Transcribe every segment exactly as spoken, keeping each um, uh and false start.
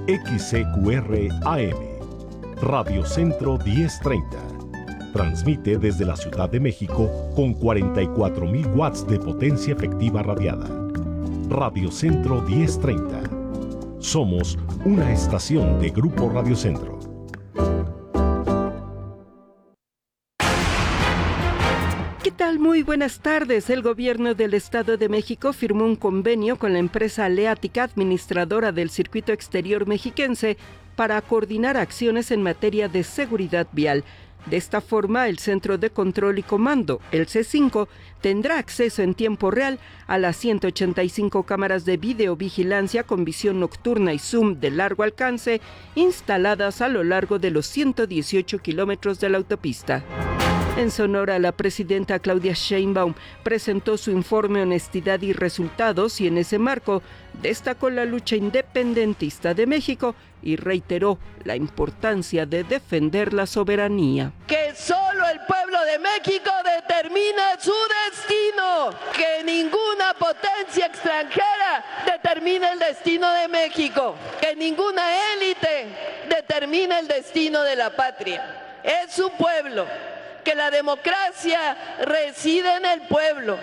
X C Q R A M, Radio Centro diez treinta. Transmite desde la Ciudad de México con cuarenta y cuatro mil watts de potencia efectiva radiada. Radio Centro diez treinta. Somos una estación de Grupo Radio Centro. ¿Qué tal? Muy buenas tardes. El gobierno del Estado de México firmó un convenio con la empresa Aleática, administradora del circuito exterior mexiquense, para coordinar acciones en materia de seguridad vial. De esta forma, el Centro de Control y Comando, el C cinco, tendrá acceso en tiempo real a las ciento ochenta y cinco cámaras de videovigilancia con visión nocturna y zoom de largo alcance instaladas a lo largo de los ciento dieciocho kilómetros de la autopista. En Sonora, la presidenta Claudia Sheinbaum presentó su informe Honestidad y Resultados y en ese marco destacó la lucha independentista de México y reiteró la importancia de defender la soberanía. Que solo el pueblo de México determina su destino, que ninguna potencia extranjera determina el destino de México, que ninguna élite determina el destino de la patria. Es su pueblo, que la democracia reside en el pueblo.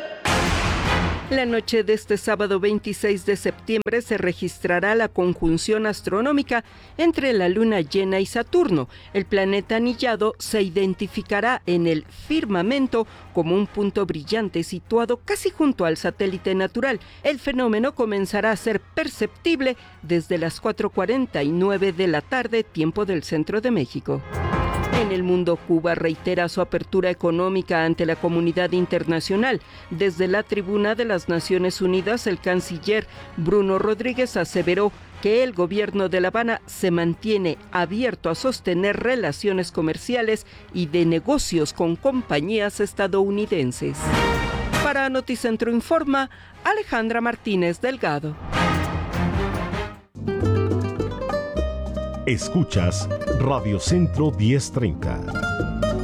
La noche de este sábado veintiséis de septiembre se registrará la conjunción astronómica entre la luna llena y Saturno. El planeta anillado se identificará en el firmamento como un punto brillante situado casi junto al satélite natural. El fenómeno comenzará a ser perceptible desde las cuatro cuarenta y nueve de la tarde, tiempo del centro de México. En el mundo, Cuba reitera su apertura económica ante la comunidad internacional. Desde la tribuna de las Naciones Unidas, el canciller Bruno Rodríguez aseveró que el gobierno de La Habana se mantiene abierto a sostener relaciones comerciales y de negocios con compañías estadounidenses. Para Noticentro Informa, Alejandra Martínez Delgado. Escuchas Radio Centro diez treinta.